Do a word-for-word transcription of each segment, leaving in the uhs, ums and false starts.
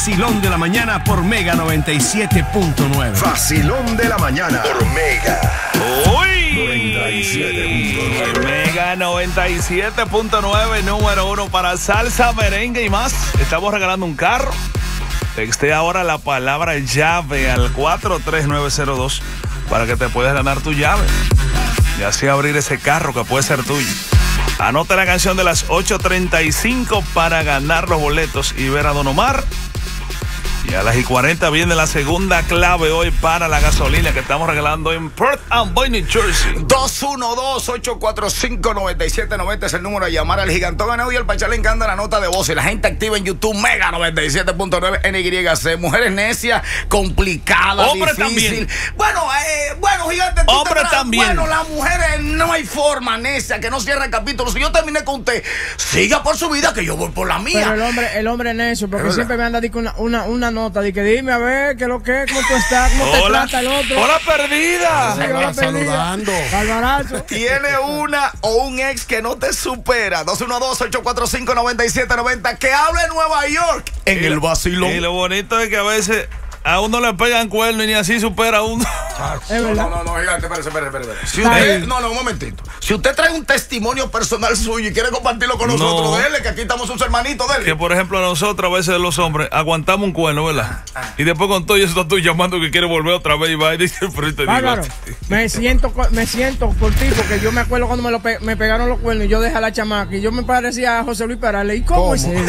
vacilón de la mañana por Mega noventa y siete punto nueve. Vacilón de la mañana por Mega. ¡Uy! noventa y siete punto nueve. Mega noventa y siete punto nueve, número uno para salsa, merengue y más. Estamos regalando un carro. Texté ahora la palabra llave al cuatro tres nueve cero dos para que te puedas ganar tu llave. Y así abrir ese carro que puede ser tuyo. Anota la canción de las ocho treinta y cinco para ganar los boletos y ver a Don Omar. Y a las y cuarenta viene la segunda clave hoy para la gasolina que estamos regalando en Port Amboy, New Jersey. dos uno dos, ocho cuatro cinco, nueve siete nueve cero es el número de llamar al Gigantón Ganado y al Pachá le encanta la nota de voz. Y la gente activa en YouTube Mega noventa y siete punto nueve N Y C. Mujeres necias, complicadas, Hombre difícil. también. Bueno, eh, bueno, Gigante. tú Hombre tendrás- también. Bueno, las mujeres no hay forma, necia, que no cierra el capítulo. Si yo terminé con usted, siga por su vida que yo voy por la mía. Pero el hombre, el hombre necio, porque Es siempre me anda di- con una, una, una nota de que dime a ver qué es lo que es, cómo tú estás, cómo te Hola, trata el otro. hola perdida. Sí, hola, saludando. perdida. Barbarazo. Tiene una o un ex que no te supera. dos uno dos, ocho cuatro cinco, nueve siete nueve cero. Que hable en Nueva York. En el vacilón. Y lo bonito es que a veces a uno le pegan cuernos y ni así supera a uno. Es verdad. No, no, no, gigante, espérese, espérese, espérese. Si usted, no, no, un momentito. Si usted trae un testimonio personal suyo y quiere compartirlo con nosotros, No. dele, que aquí estamos sus hermanitos, dele. Que por ejemplo nosotros a veces los hombres aguantamos un cuerno, ¿verdad? Y después con todo eso estás tú llamando que quiere volver otra vez y va y dice, pero te digo, Bárbaro, me siento, co- me siento por ti, porque yo me acuerdo cuando me, lo pe- me pegaron los cuernos y yo dejé a la chamaca y yo me parecía a José Luis Perales. ¿Y cómo, ¿Cómo? es él?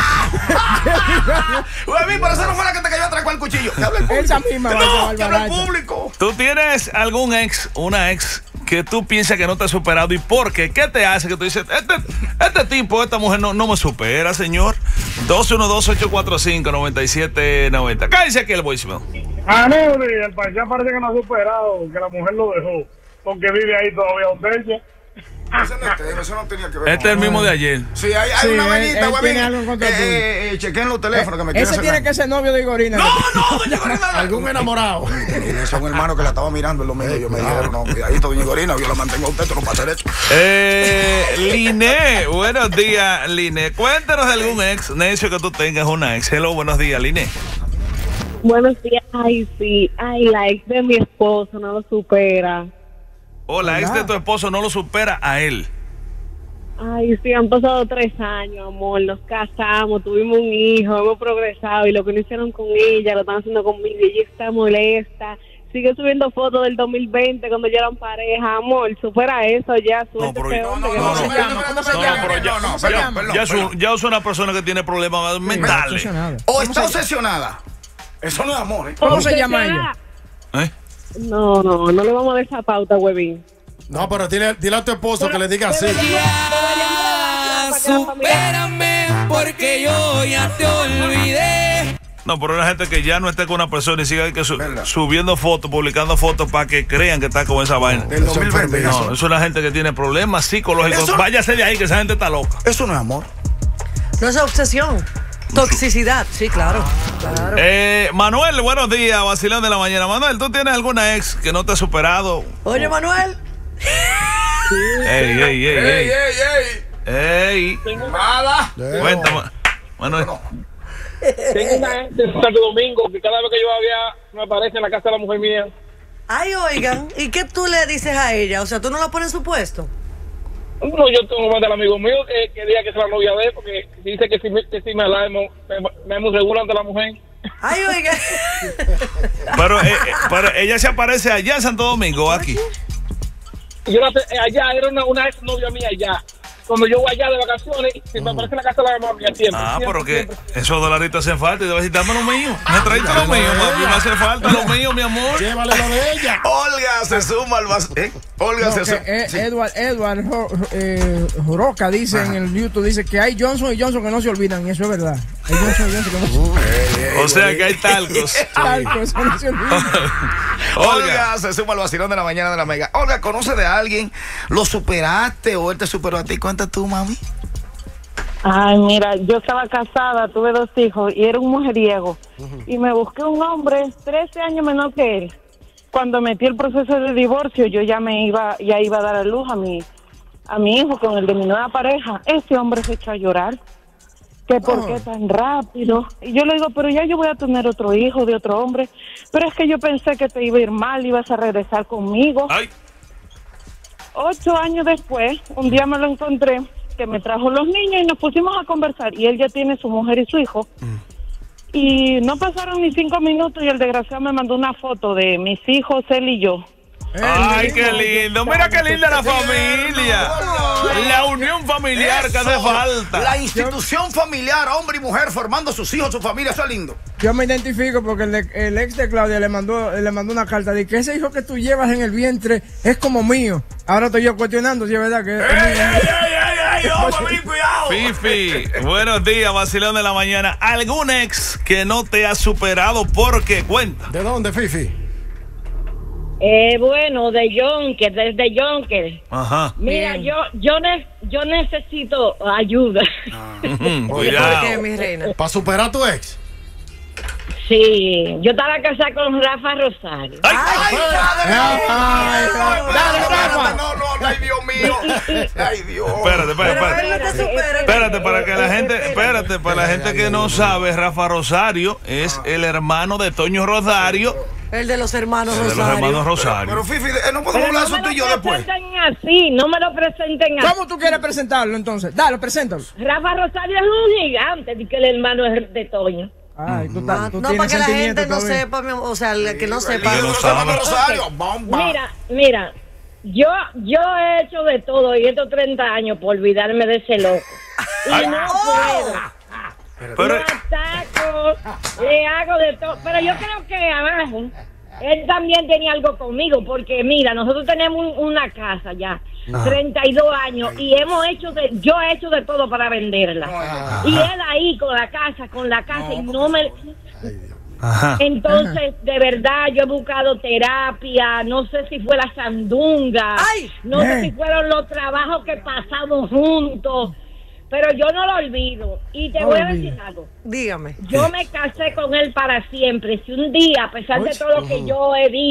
Güey, por eso no fue la que te cayó atrás con el cuchillo. Que hable el público. Esa misma, No, Bárbara, que hable el Bárbara. público. ¿tú tienes algún ex, una ex que tú piensas que no te ha superado y por qué? ¿Qué te hace que tú dices, este, este tipo, esta mujer no, no me supera, señor? dos uno dos, ocho cuatro cinco, nueve siete nueve cero. Cállese aquí el voicemail. A Neudi, el Pachá parece que no ha superado, que la mujer lo dejó, porque vive ahí todavía donde ella. Ese no es tema, eso no tenía que ver. Este es el mismo de ayer. Sí, hay, hay Sí, una él- vainita, él güey. tiene Eh, algo en contra tuyo. eh, eh, chequen los teléfonos que me quieren Ese hacer tiene daño. que ser novio de Igorina. No, no, doña Gorina. ¿Algún enamorado? Es un hermano que la estaba mirando en los medios. Yo me dijeron, no, cuidadito, doña Gorina, yo la mantengo a usted, tú no puedes hacer eso. Eh, Liné, buenos días, Liné. Cuéntanos de algún ex necio que tú tengas, una ex. Hello, buenos días, Liné. Buenos días. Ay, sí. Ay, la ex de mi esposo no lo supera. O la ex de tu esposo no lo supera a él. Ay, sí, han pasado tres años, amor. Nos casamos, tuvimos un hijo, hemos progresado y lo que no hicieron con ella lo están haciendo conmigo y ella está molesta. Sigue subiendo fotos del dos mil veinte cuando ya eran pareja, amor. Supera eso ya, suelta pero- ese no, hombre no, que no, no no, se no, llama. no, ¿Cómo se no, llama? no, pero ya- ¿Cómo no, se perdón, llama? perdón, Ya es, perdón. un- ya es una persona que tiene problemas mentales. Obsesionada. O está obsesionada. Eso no es amor, ¿eh? ¿Cómo se llama ella? ¿Eh? No, no, no le vamos a dar esa pauta, huevín. No, pero dile, dile a tu esposo que le diga así. Supérame porque yo ya te olvidé. No, pero una gente que ya no esté con una persona y siga que su- ¿Verdad? subiendo fotos, publicando fotos para que crean que está con esa vaina. Del dos mil veinte. No, Eso, es una gente que tiene problemas psicológicos. Eso- Váyase de ahí, que esa gente está loca. eso no es amor. No es obsesión. Toxicidad, sí, claro. Claro. Eh, Manuel, buenos días, vacilón de la mañana. Manuel, ¿tú tienes alguna ex que no te ha superado? Oye, Manuel. Ey, ey, ey, ¡Ey, ey. ey, Ey. ey! Nada. Cuéntame. Manuel. Tengo una ex de Santo Domingo que cada vez que yo había me aparece en la casa de la mujer mía. Ay, oigan, ¿y qué tú le dices a ella? O sea, ¿tú no la pones en su puesto? No, yo tengo un del amigo mío que quería que sea la novia de él porque dice que si me, que si me la hemos, me, me hemos regulado ante la mujer. Ay, oigan. Pero, eh, eh, pero ella se aparece allá en Santo Domingo o aquí. Y yo la, eh, allá era una, una ex novia mía allá. Cuando yo voy allá de vacaciones, si me aparece en la casa de la mamá mía siempre. Ah, siempre, pero que siempre. esos dolaritos hacen falta y debes decir, dame lo mío. Me traíste lo mío, papi, me hace falta lo mío, mi amor. Llévale lo de ella. Olga se suma al vas... ¿Eh? Olga No, se que, suma. eh, Sí. Edward, Edward Jo- eh, Joroca dice en el YouTube, dice que hay Johnson y Johnson que no se olvidan, y eso es verdad. Hay Johnson y Johnson que no se olvidan. O sea que hay talcos. Talco, eso no se olvida. Olga. Olga se suma al vacilón de la mañana de la Mega. Olga, ¿conoce de alguien? ¿Lo superaste o él te superó a ti? Cuenta tú, mami. Ay, mira, yo estaba casada, tuve dos hijos y era un mujeriego. Y me busqué un hombre trece años menor que él. Cuando metí el proceso de divorcio, yo ya me iba, ya iba a dar a luz a mi, a mi hijo con el de mi nueva pareja. Ese hombre se echó a llorar. que por qué tan rápido. Y yo le digo, pero ya yo voy a tener otro hijo de otro hombre, pero es que yo pensé que te iba a ir mal, ibas a regresar conmigo. Ay. Ocho años después, un día me lo encontré, que me trajo los niños y nos pusimos a conversar, y él ya tiene su mujer y su hijo. Mm. Y no pasaron ni cinco minutos y el desgraciado me mandó una foto de mis hijos, él y yo. Ay, qué lindo. Mira qué linda la familia. La unión familiar que hace falta. La institución familiar, hombre y mujer formando sus hijos, su familia, eso es lindo. Yo me identifico porque el, el ex de Claudia le mandó le mandó una carta de que ese hijo que tú llevas en el vientre es como mío. Ahora estoy yo cuestionando si es verdad que es ¡Ey, ey, ey, ey! ¡Hombre, cuidado! Fifi, buenos días, vacilón de la mañana. ¿Algún ex que no te ha superado? ¿Por qué? Cuenta. ¿De dónde, Fifi? Eh, bueno, de Yonker, desde Yonker. Ajá. Mira, Bien. yo yo ne yo necesito ayuda. Cuidado. ¿Por qué, mi reina? ¿Para superar a tu ex? Sí, yo estaba casada con Rafa Rosario. Ay, ¡Ay, Ay, ay, dale, dale, Rafa! no, no, ay, Dios mío. Ay, Dios. Espérate, espérate, Pero espérate. él no te supera. Espérate, para que la gente, espérate, para la gente que no sabe, Rafa Rosario es el hermano de Toño Rosario, El de los hermanos de los Rosario. hermanos Rosario. Pero Fifi, eh, no podemos Pero hablar no eso tú me y yo lo después. presenten así, no me lo presenten así. ¿Cómo tú quieres presentarlo entonces? Dale, preséntalo. Rafa Rosario es un gigante, de que el hermano es de Toño. Ay, tú, Ah, tú no, tienes para que la sentimiento gente no todavía. sepa, mi amor, o sea, el que no sepa. Que no Rafa sabe. Rosario, bomba. Mira, mira, yo yo he hecho de todo y estos treinta años por olvidarme de ese loco. Y Ay. no puedo. Pero, Lo ataco, le hago de todo. Pero yo creo que abajo, él también tenía algo conmigo, porque mira, nosotros tenemos un- una casa ya, treinta y dos años, y hemos hecho de, yo he hecho de todo para venderla. Y él ahí con la casa, con la casa, y no me... ajá. Entonces, de verdad, yo he buscado terapia, no sé si fue la sandunga, ¡Ay! no sé Eh. si fueron los trabajos que pasamos juntos, pero yo no lo olvido. Y te No voy lo a decir olvido. algo. Dígame. Yo me casé con él para siempre. Si un día, a pesar de todo lo que yo he dicho,